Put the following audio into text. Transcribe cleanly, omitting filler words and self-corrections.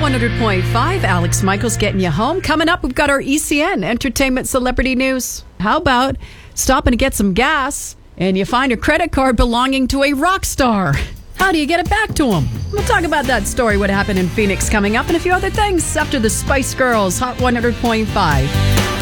100.5, Alex Michaels getting you home. Coming up, we've got our ECN Entertainment Celebrity News. How about stopping to get some gas and you find a credit card belonging to a rock star? How do you get it back to him? We'll talk about that story, what happened in Phoenix, coming up, and a few other things after the Spice Girls, Hot 100.5.